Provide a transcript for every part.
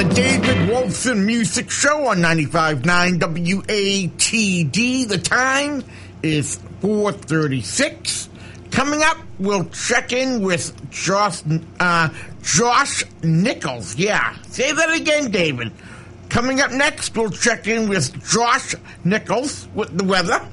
David Wolfson Music Show on 95.9 WATD. The time is 4:36. Coming up, we'll check in with Josh Nichols. Yeah, say that again, David. Coming up next, we'll check in with Josh Nichols with the weather.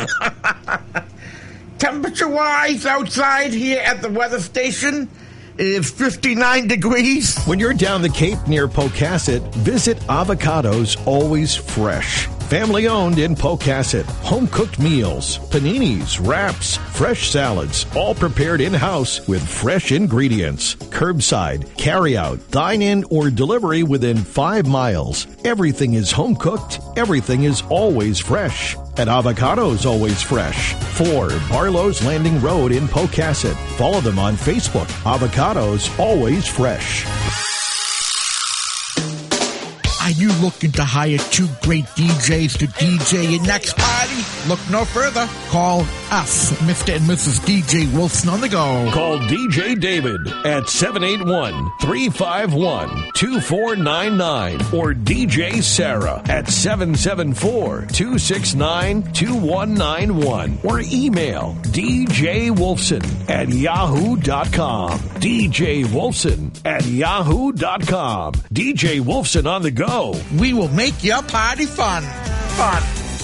Temperature-wise, outside here at the weather station, is 59 degrees. When you're down the Cape near Pocasset, visit Avocados Always Fresh. Family owned in Pocasset. Home cooked meals, paninis, wraps, fresh salads, all prepared in-house with fresh ingredients. Curbside, carry-out, dine-in, or delivery within 5 miles. Everything is home cooked. Everything is always fresh. At Avocados Always Fresh, 4 Barlow's Landing Road in Pocasset. Follow them on Facebook. Avocados Always Fresh. Are you looking to hire 2 great DJs to DJ your next party? Look no further. Call us, Mr. and Mrs. DJ Wilson on the go. Call DJ David at 781-351-2499 or DJ Sarah at 774-269-2191 or email djwolfson@yahoo.com. DJ Wolfson @yahoo.com. DJ Wolfson on the go. We will make your party fun. Fun.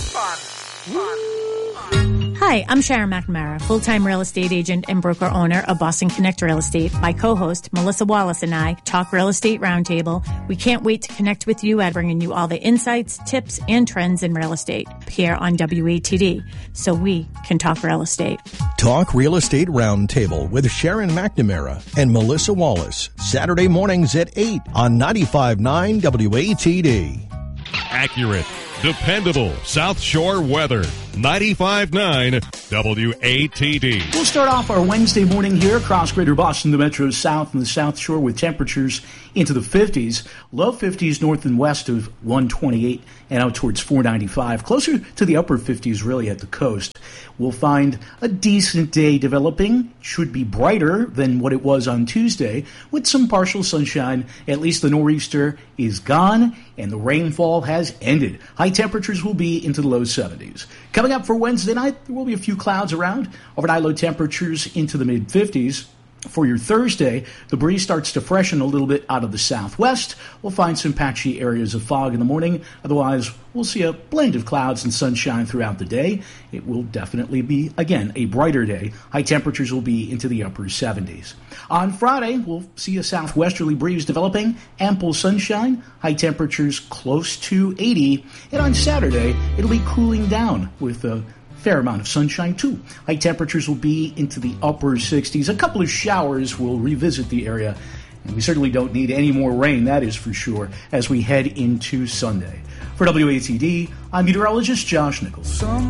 Hi, I'm Sharon McNamara, full-time real estate agent and broker-owner of Boston Connect Real Estate. My co-host, Melissa Wallace, and I talk Real Estate Roundtable. We can't wait to connect with you at bringing you all the insights, tips, and trends in real estate here on WATD, so we can talk real estate. Talk Real Estate Roundtable with Sharon McNamara and Melissa Wallace, Saturday mornings at 8 on 95.9 WATD. Accurate, dependable South Shore weather. 95.9 WATD. We'll start off our Wednesday morning here across Greater Boston, the Metro South and the South Shore with temperatures into the 50s. Low 50s north and west of 128 and out towards 495. Closer to the upper 50s really at the coast. We'll find a decent day developing. Should be brighter than what it was on Tuesday with some partial sunshine. At least the nor'easter is gone and the rainfall has ended. High temperatures will be into the low 70s. Coming up for Wednesday night, there will be a few clouds around. Overnight low temperatures into the mid-50s. For your Thursday, the breeze starts to freshen a little bit out of the southwest. We'll find some patchy areas of fog in the morning. Otherwise, we'll see a blend of clouds and sunshine throughout the day. It will definitely be, again, a brighter day. High temperatures will be into the upper 70s. On Friday, we'll see a southwesterly breeze developing, ample sunshine, high temperatures close to 80. And on Saturday, it'll be cooling down with a fair amount of sunshine, too. High temperatures will be into the upper 60s. A couple of showers will revisit the area, and we certainly don't need any more rain, that is for sure, as we head into Sunday. For WATD, I'm meteorologist Josh Nichols.